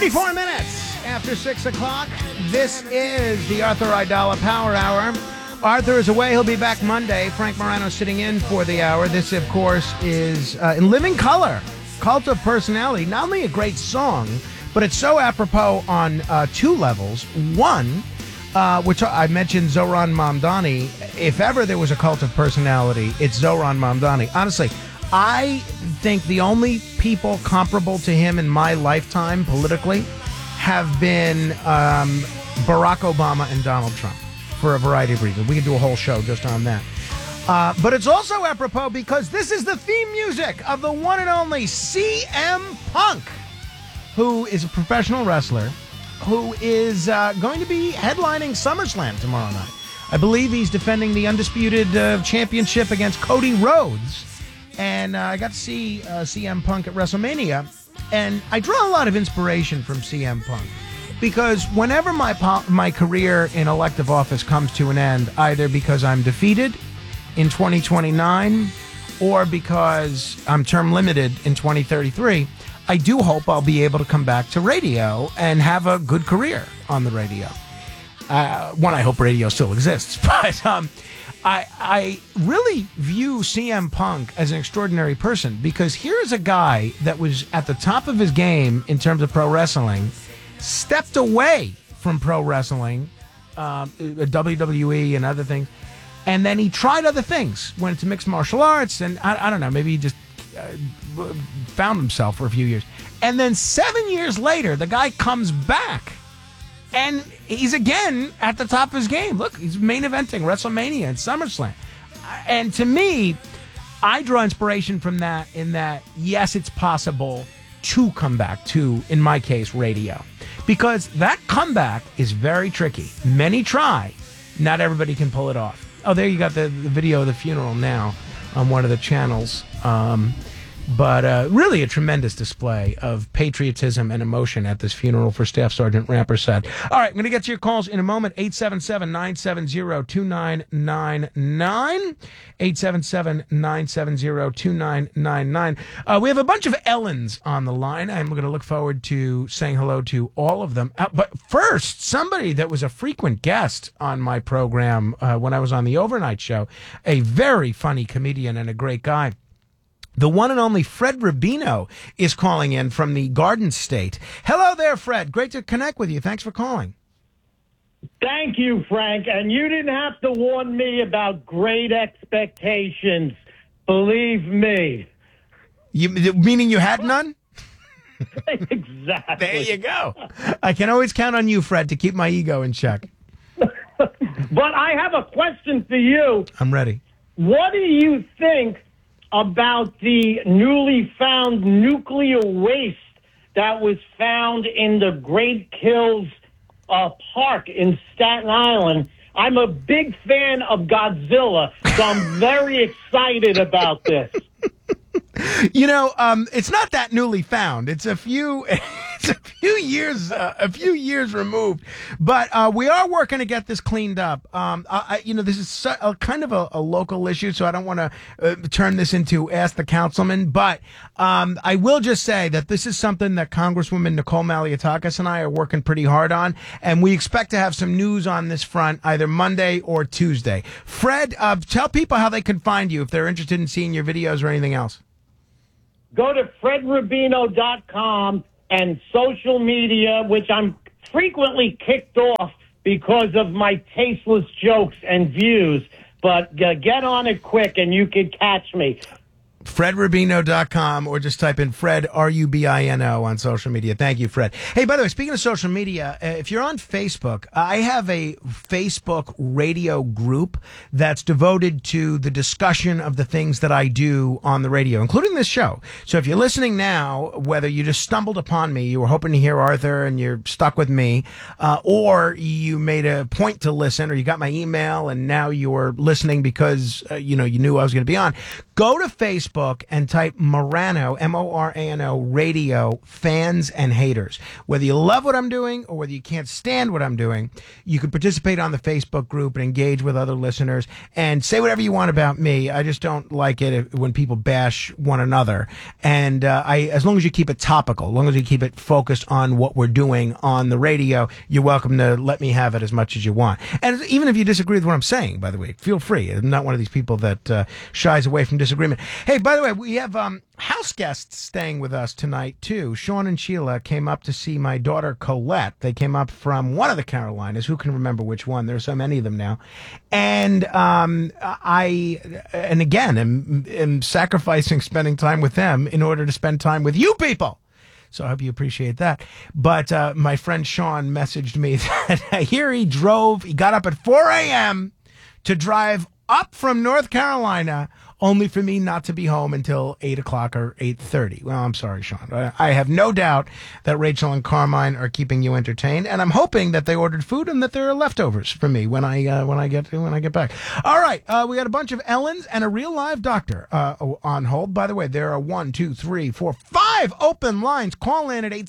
34 minutes after 6 o'clock. This is the Arthur Aidala Power Hour. Arthur is away. He'll be back Monday. Frank Morano sitting in for the hour. This, of course, is in living color, Cult of Personality. Not only a great song, but it's so apropos on two levels. One, which I mentioned Zohran Mamdani. If ever there was a cult of personality, it's Zohran Mamdani. Honestly, I think the only people comparable to him in my lifetime politically have been Barack Obama and Donald Trump for a variety of reasons. We could do a whole show just on that. But it's also apropos because this is the theme music of the one and only CM Punk, who is a professional wrestler who is going to be headlining SummerSlam tomorrow night. I believe he's defending the undisputed championship against Cody Rhodes. And I got to see CM Punk at WrestleMania, and I draw a lot of inspiration from CM Punk because whenever my career in elective office comes to an end, either because I'm defeated in 2029 or because I'm term limited in 2033, I do hope I'll be able to come back to radio and have a good career on the radio. One, I hope radio still exists, but I really view CM Punk as an extraordinary person because here's a guy that was at the top of his game in terms of pro wrestling, stepped away from pro wrestling, WWE and other things, and then he tried other things, went into mixed martial arts, and I don't know, maybe he just found himself for a few years. And then 7 years later, the guy comes back. And he's again at the top of his game. Look, he's main eventing WrestleMania and SummerSlam. And to me, I draw inspiration from that in that, yes, it's possible to come back to, in my case, radio. Because that comeback is very tricky. Many try. Not everybody can pull it off. Oh, there you got the video of the funeral now on one of the channels. But really a tremendous display of patriotism and emotion at this funeral for Staff Sergeant Rampersad. All right, I'm going to get to your calls in a moment. 877-970-2999. 877-970-2999. We have a bunch of Ellens on the line. I'm going to look forward to saying hello to all of them. But first, somebody that was a frequent guest on my program when I was on the overnight show, a very funny comedian and a great guy. The one and only Fred Rubino is calling in from the Garden State. Hello there, Fred. Great to connect with you. Thanks for calling. Thank you, Frank. And you didn't have to warn me about great expectations. Believe me. Meaning you had none? Exactly. There you go. I can always count on you, Fred, to keep my ego in check. But I have a question for you. I'm ready. What do you think about the newly found nuclear waste that was found in the Great Kills Park in Staten Island? I'm a big fan of Godzilla, so I'm very excited about this. You know, it's not that newly found. It's a few years removed. But we are working to get this cleaned up. This is kind of a local issue, so I don't want to turn this into Ask the Councilman. But I will just say that this is something that Congresswoman Nicole Malliotakis and I are working pretty hard on, and we expect to have some news on this front either Monday or Tuesday. Fred, tell people how they can find you if they're interested in seeing your videos or anything else. Go to fredrubino.com and social media, which I'm frequently kicked off because of my tasteless jokes and views. But get on it quick and you can catch me. FredRubino.com, or just type in Fred, Rubino, on social media. Thank you, Fred. Hey, by the way, speaking of social media, if you're on Facebook, I have a Facebook radio group that's devoted to the discussion of the things that I do on the radio, including this show. So if you're listening now, whether you just stumbled upon me, you were hoping to hear Arthur and you're stuck with me, or you made a point to listen, or you got my email and now you're listening because, you knew I was going to be on, go to Facebook Facebook and type Morano, Morano Radio, fans and haters. Whether you love what I'm doing or whether you can't stand what I'm doing, you can participate on the Facebook group and engage with other listeners and say whatever you want about me. I just don't like it when people bash one another. And as long as you keep it topical, as long as you keep it focused on what we're doing on the radio, you're welcome to let me have it as much as you want. And even if you disagree with what I'm saying, by the way, feel free. I'm not one of these people that shies away from disagreement. Hey, by the way, we have house guests staying with us tonight, too. Sean and Sheila came up to see my daughter, Colette. They came up from one of the Carolinas. Who can remember which one? There are so many of them now. And again, am sacrificing spending time with them in order to spend time with you people. So I hope you appreciate that. But my friend Sean messaged me that here he got up at 4 a.m. to drive up from North Carolina, only for me not to be home until 8 o'clock or 8:30. Well, I'm sorry, Sean. I have no doubt that Rachel and Carmine are keeping you entertained, and I'm hoping that they ordered food and that there are leftovers for me when I get back. All right, we got a bunch of Ellens and a real live doctor on hold. By the way, there are 1, 2, 3, 4, 5 open lines. Call in at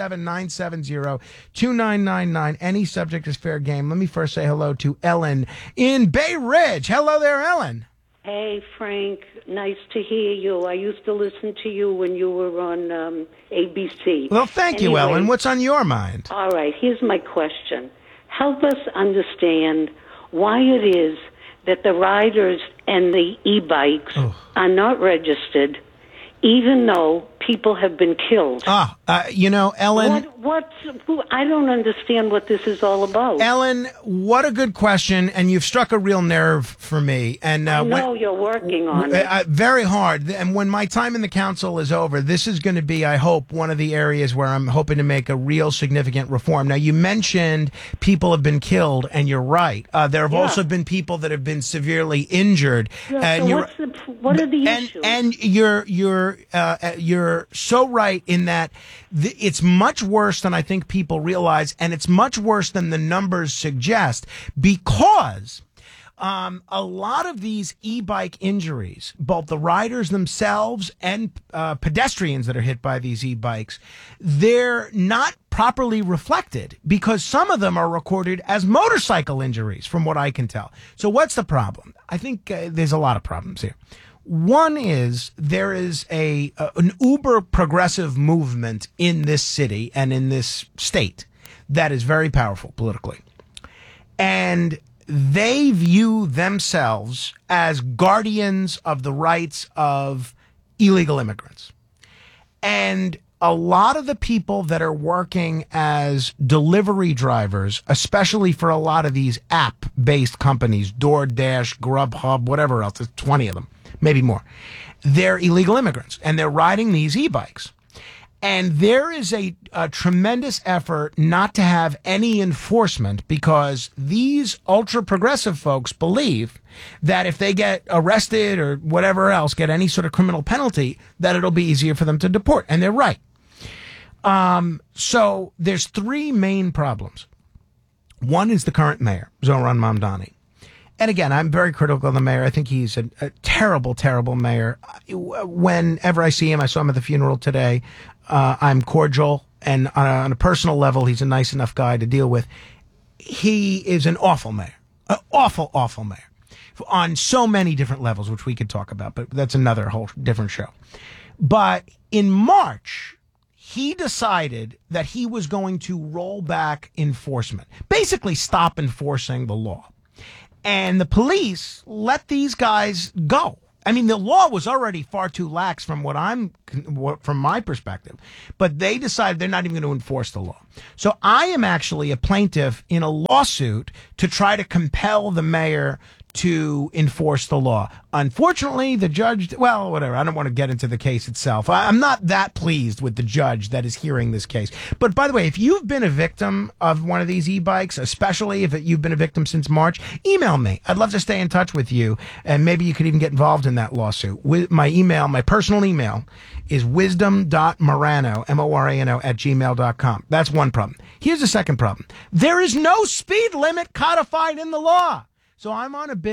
877-970-2999. Any subject is fair game. Let me first say hello to Ellen in Bay Ridge. Hello there, Ellen. Hey, Frank. Nice to hear you. I used to listen to you when you were on ABC. Well, thank you, Ellen. What's on your mind? All right. Here's my question. Help us understand why it is that the riders and the e-bikes are not registered, even though people have been killed. Ellen. I don't understand what this is all about. Ellen, what a good question, and you've struck a real nerve for me. And I know you're working on it. Very hard. And when my time in the council is over, this is going to be, I hope, one of the areas where I'm hoping to make a real significant reform. Now, you mentioned people have been killed, and you're right. There have also been people that have been severely injured. Yeah, so what are the issues? And you're so right in that it's much worse than I think people realize, and it's much worse than the numbers suggest, because a lot of these e-bike injuries, both the riders themselves and pedestrians that are hit by these e-bikes, they're not properly reflected because some of them are recorded as motorcycle injuries, from what I can tell. So what's the problem? I think there's a lot of problems here. One is there is an uber progressive movement in this city and in this state that is very powerful politically. And they view themselves as guardians of the rights of illegal immigrants. And a lot of the people that are working as delivery drivers, especially for a lot of these app-based companies, DoorDash, Grubhub, whatever else, there's 20 of them, maybe more, they're illegal immigrants, and they're riding these e-bikes. And there is a tremendous effort not to have any enforcement because these ultra-progressive folks believe that if they get arrested or whatever else, get any sort of criminal penalty, that it'll be easier for them to deport. And they're right. So there's three main problems. One is the current mayor, Zohran Mamdani. And again, I'm very critical of the mayor. I think he's a terrible, terrible mayor. Whenever I see him, I saw him at the funeral today. I'm cordial, and on a personal level, he's a nice enough guy to deal with. He is an awful mayor, an awful, awful mayor on so many different levels, which we could talk about, but that's another whole different show. But in March, he decided that he was going to roll back enforcement, basically stop enforcing the law. And the police let these guys go. I mean, the law was already far too lax from from my perspective, but they decided they're not even going to enforce the law. So I am actually a plaintiff in a lawsuit to try to compel the mayor to enforce the law. Unfortunately, the judge, well, whatever. I don't want to get into the case itself. I'm not that pleased with the judge that is hearing this case. But by the way, if you've been a victim of one of these e-bikes, especially if you've been a victim since March, email me. I'd love to stay in touch with you, and maybe you could even get involved in that lawsuit. My personal email is wisdom.morano, Morano, @gmail.com. That's one problem. Here's the second problem. There is no speed limit codified in the law. So I'm on a bill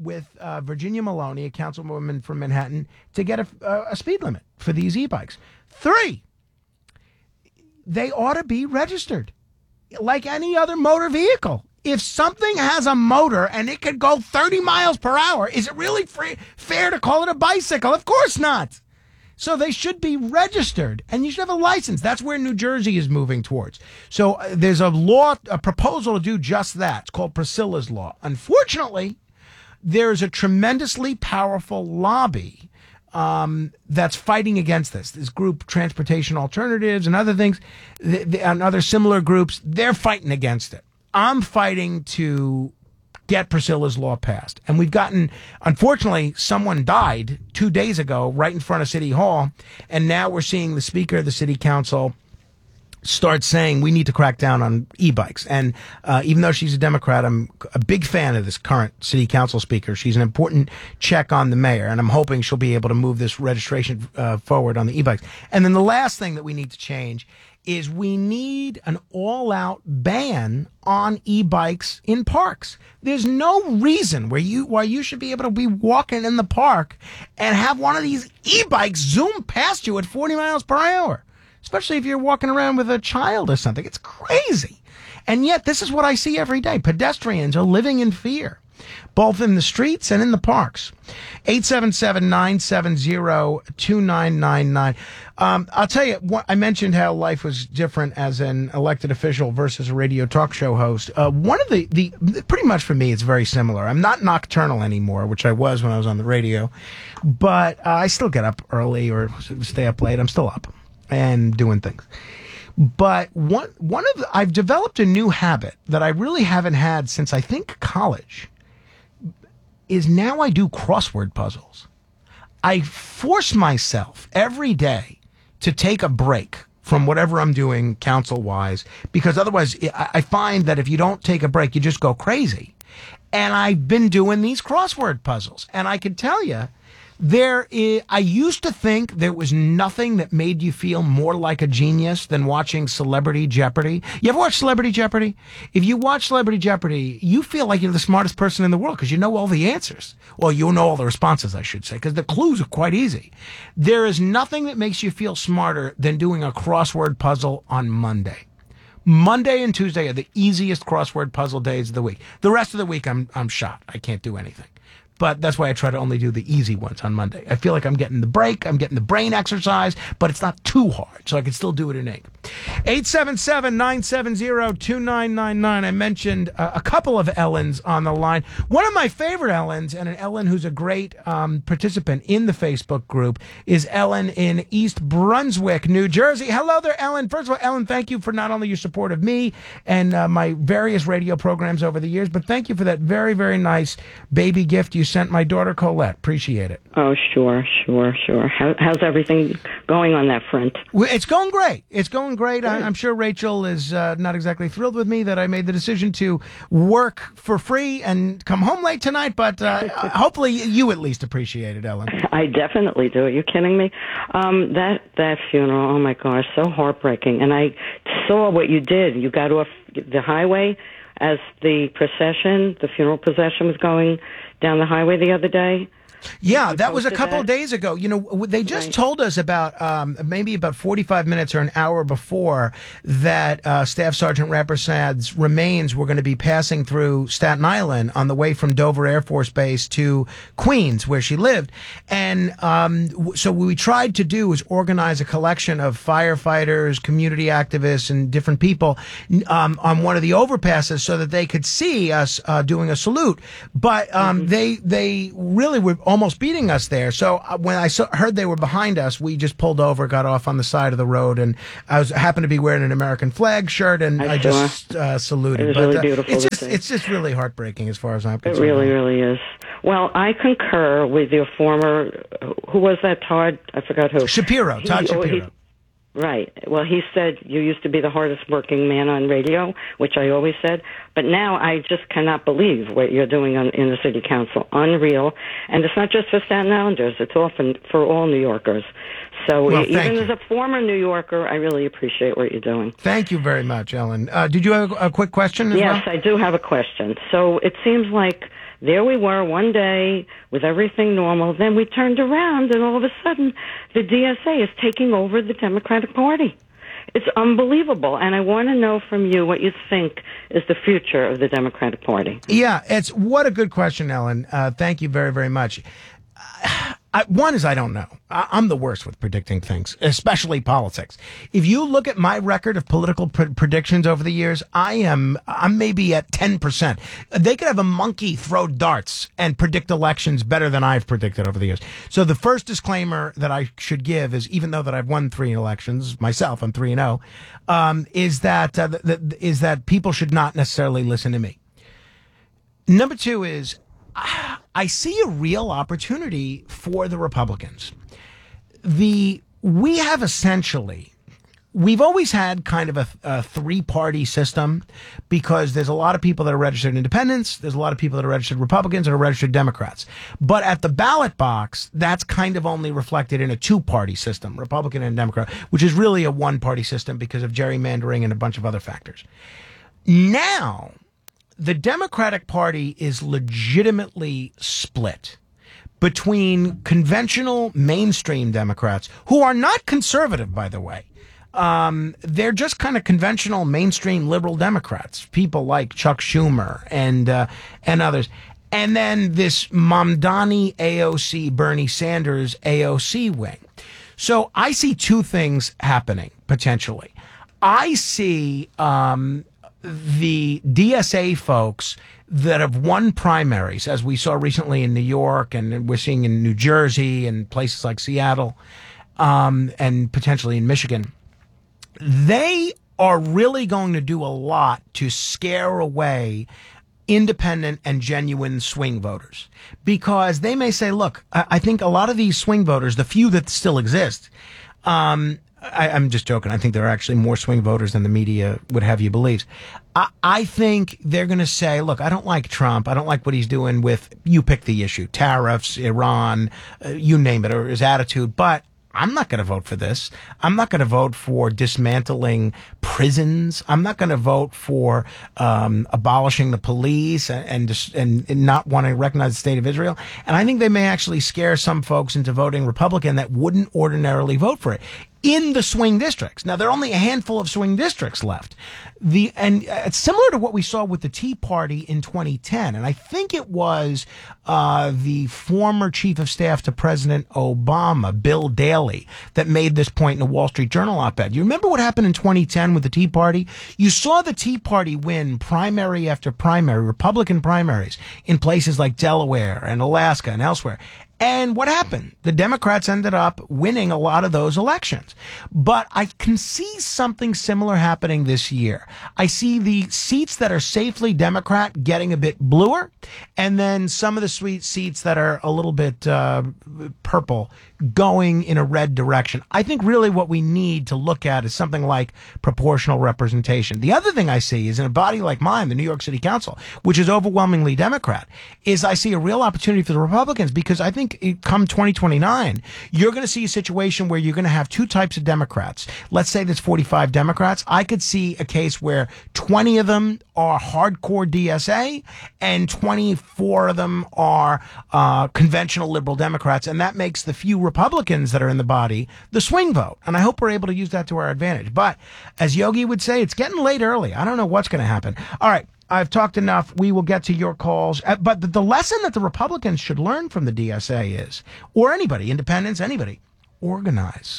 with Virginia Maloney, a councilwoman from Manhattan, to get a speed limit for these e-bikes. 3, they ought to be registered like any other motor vehicle. If something has a motor and it could go 30 miles per hour, is it really fair to call it a bicycle? Of course not. So they should be registered, and you should have a license. That's where New Jersey is moving towards. So there's a proposal to do just that. It's called Priscilla's Law. Unfortunately, there's a tremendously powerful lobby that's fighting against this. This group, Transportation Alternatives, and other things, and other similar groups, they're fighting against it. I'm fighting to get Priscilla's Law passed. And we've gotten, unfortunately, someone died 2 days ago right in front of City Hall. And now we're seeing the Speaker of the City Council start saying we need to crack down on e-bikes. And even though she's a Democrat, I'm a big fan of this current City Council Speaker. She's an important check on the mayor. And I'm hoping she'll be able to move this registration forward on the e-bikes. And then the last thing that we need to change is we need an all-out ban on e-bikes in parks. There's no reason why you should be able to be walking in the park and have one of these e-bikes zoom past you at 40 miles per hour, especially if you're walking around with a child or something. It's crazy. And yet this is what I see every day. Pedestrians are living in fear, both in the streets and in the parks. 877-970-2999. I'll tell you, I mentioned how life was different as an elected official versus a radio talk show host. One of the pretty much for me, it's very similar. I'm not nocturnal anymore, which I was when I was on the radio, but I still get up early or stay up late. I'm still up and doing things. But I've developed a new habit that I really haven't had since I think college. Is now I do crossword puzzles. I force myself every day to take a break from whatever I'm doing council-wise, because otherwise I find that if you don't take a break, you just go crazy. And I've been doing these crossword puzzles, and I can tell you, I used to think there was nothing that made you feel more like a genius than watching Celebrity Jeopardy. You ever watch Celebrity Jeopardy? If you watch Celebrity Jeopardy, you feel like you're the smartest person in the world because you know all the answers. Well, you know all the responses, I should say, because the clues are quite easy. There is nothing that makes you feel smarter than doing a crossword puzzle on Monday. Monday and Tuesday are the easiest crossword puzzle days of the week. The rest of the week, I'm shot. I can't do anything. But that's why I try to only do the easy ones on Monday. I feel like I'm getting the break, I'm getting the brain exercise, but it's not too hard, so I can still do it in ink. 877-970-2999. I mentioned a couple of Ellens on the line. One of my favorite Ellens, and an Ellen who's a great participant in the Facebook group, is Ellen in East Brunswick, New Jersey. Hello there, Ellen. First of all, Ellen, thank you for not only your support of me and my various radio programs over the years, but thank you for that very, very nice baby gift you sent my daughter Colette. Appreciate it. Oh, sure. How's everything going on that front? It's going great. It's going great. I'm sure Rachel is not exactly thrilled with me that I made the decision to work for free and come home late tonight, but hopefully you at least appreciate it, Ellen. I definitely do. Are you kidding me? That funeral, oh my gosh, so heartbreaking. And I saw what you did. You got off the highway as the funeral procession was going down the highway the other day. Yeah, that was a couple of days ago. You know, they just told us about maybe about 45 minutes or an hour before that Staff Sergeant Rappersad's remains were going to be passing through Staten Island on the way from Dover Air Force Base to Queens, where she lived. And so what we tried to do was organize a collection of firefighters, community activists, and different people on one of the overpasses so that they could see us doing a salute. But they really were almost beating us there. So when I heard they were behind us, we just pulled over, got off on the side of the road, and I happened to be wearing an American flag shirt, and I just saluted. It was really beautiful. It's just really heartbreaking as far as I'm concerned. It really, really is. Well, I concur with your former, who was that, Todd? I forgot who. Todd Shapiro. Right. Well, he said you used to be the hardest working man on radio, which I always said. But now I just cannot believe what you're doing in the city council. Unreal. And it's not just for Staten Islanders. It's often for all New Yorkers. So even as a former New Yorker, I really appreciate what you're doing. Thank you very much, Ellen. Did you have a quick question as well? Yes, I do have a question. So it seems like there we were one day with everything normal. Then we turned around, and all of a sudden, the DSA is taking over the Democratic Party. It's unbelievable, and I want to know from you what you think is the future of the Democratic Party. Yeah, what a good question, Ellen. Thank you very, very much. One is I don't know. I'm the worst with predicting things, especially politics. If you look at my record of political predictions over the years, I'm maybe at 10%. They could have a monkey throw darts and predict elections better than I've predicted over the years. So the first disclaimer that I should give is, even though that I've won 3 elections myself, I'm 3-0, is that people should not necessarily listen to me. Number 2 is, I see a real opportunity for the Republicans. We've always had kind of a 3-party system, because there's a lot of people that are registered independents, there's a lot of people that are registered Republicans and are registered Democrats. But at the ballot box, that's kind of only reflected in a 2-party system, Republican and Democrat, which is really a 1-party system because of gerrymandering and a bunch of other factors. Now, the Democratic Party is legitimately split between conventional mainstream Democrats, who are not conservative, by the way. They're just kind of conventional mainstream liberal Democrats, people like Chuck Schumer and others. And then this Mamdani AOC, Bernie Sanders AOC wing. So I see 2 things happening, potentially. I see the DSA folks that have won primaries, as we saw recently in New York, and we're seeing in New Jersey and places like Seattle, and potentially in Michigan, they are really going to do a lot to scare away independent and genuine swing voters, because they may say, look, I think a lot of these swing voters, the few that still exist, I'm just joking. I think there are actually more swing voters than the media would have you believe. I think they're going to say, look, I don't like Trump. I don't like what he's doing with, you pick the issue, tariffs, Iran, you name it, or his attitude. But I'm not going to vote for this. I'm not going to vote for dismantling prisons. I'm not going to vote for abolishing the police and not wanting to recognize the state of Israel. And I think they may actually scare some folks into voting Republican that wouldn't ordinarily vote for it in the swing districts. Now, there are only a handful of swing districts left. It's similar to what we saw with the Tea Party in 2010. And I think it was the former chief of staff to President Obama, Bill Daley, that made this point in a Wall Street Journal op-ed. You remember what happened in 2010 with the Tea Party? You saw the Tea Party win primary after primary, Republican primaries, in places like Delaware and Alaska and elsewhere. And what happened? The Democrats ended up winning a lot of those elections. But I can see something similar happening this year. I see the seats that are safely Democrat getting a bit bluer, and then some of the sweet seats that are a little bit purple going in a red direction. I think really what we need to look at is something like proportional representation. The other thing I see is in a body like mine, the New York City Council, which is overwhelmingly Democrat, is I see a real opportunity for the Republicans, because I think come 2029, you're going to see a situation where you're going to have 2 types of Democrats. Let's say there's 45 Democrats. I could see a case where 20 of them are hardcore DSA and 24 of them are conventional liberal Democrats, and that makes the few Republicans that are in the body the swing vote. And I hope we're able to use that to our advantage. But as Yogi would say, it's getting late early. I don't know what's going to happen. All right. I've talked enough. We will get to your calls. But the lesson that the Republicans should learn from the DSA is, or anybody, independents, anybody, organize,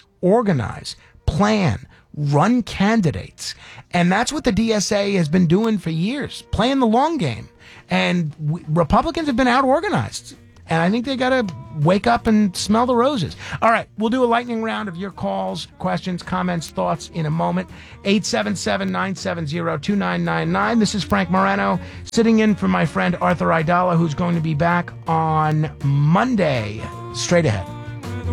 plan, run candidates. And that's what the DSA has been doing for years, playing the long game. And Republicans have been out-organized. And I think they got to wake up and smell the roses. All right, we'll do a lightning round of your calls, questions, comments, thoughts in a moment. 877-970-2999. This is Frank Morano sitting in for my friend Arthur Aidala, who's going to be back on Monday. Straight ahead.